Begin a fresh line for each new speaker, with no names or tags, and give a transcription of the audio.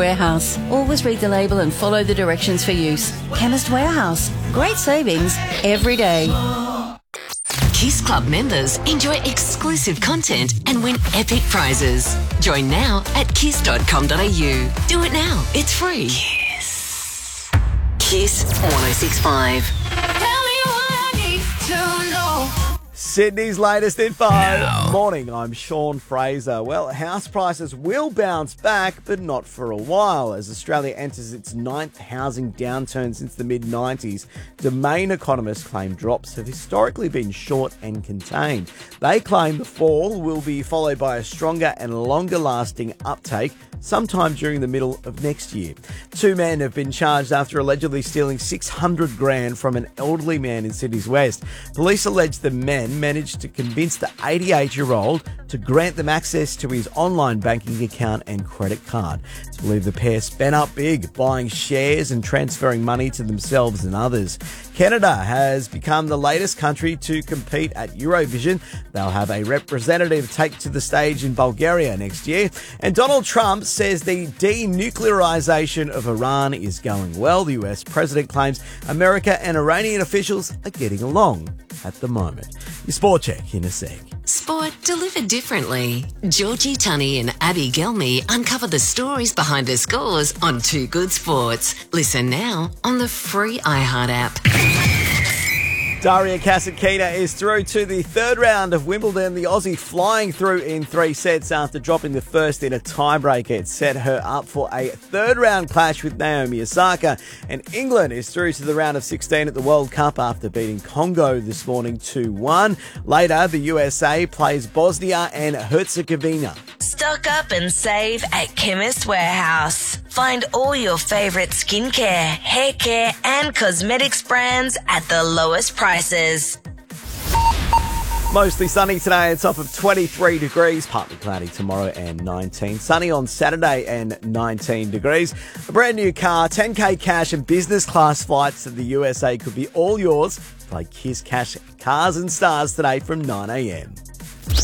Warehouse. Always read the label and follow the directions for use. Chemist Warehouse. Great savings every day.
Kiss Club members enjoy exclusive content and win epic prizes. Join now at kiss.com.au. Do it now. It's free. Kiss 106.5.
Sydney's latest in 5. Morning, I'm Sean Fraser. Well, house prices will bounce back, but not for a while, as Australia enters its 9th housing downturn since the mid-90s. Domain economists claim drops have historically been short and contained. They claim the fall will be followed by a stronger and longer-lasting uptake sometime during the middle of next year. 2 men have been charged after allegedly stealing $600,000 from an elderly man in Sydney's West. Police allege the men managed to convince the 88-year-old to grant them access to his online banking account and credit card. It's believed the pair spent up big, buying shares and transferring money to themselves and others. Canada has become the latest country to compete at Eurovision. They'll have a representative take to the stage in Bulgaria next year. And Donald Trump says the denuclearization of Iran is going well. The US president claims America and Iranian officials are getting along at the moment. Your sport check in a sec.
Sport delivered differently. Georgie Tunney and Abby Gelmy uncover the stories behind the scores on Too Good Sports. Listen now on the free iHeart app.
Daria Kasatkina is through to the third round of Wimbledon. The Aussie flying through in 3 sets after dropping the first in a tiebreaker. It set her up for a third round clash with Naomi Osaka. And England is through to the round of 16 at the World Cup after beating Congo this morning 2-1. Later, the USA plays Bosnia and Herzegovina.
Stock up and save at Chemist Warehouse. Find all your favourite skincare, hair care and cosmetics brands at the lowest prices.
Mostly sunny today. It's off of 23 degrees. Partly cloudy tomorrow and 19. Sunny on Saturday and 19 degrees. A brand new car, 10K cash and business class flights to the USA could be all yours. Play Kiss Cash Cars and Stars today from 9 a.m.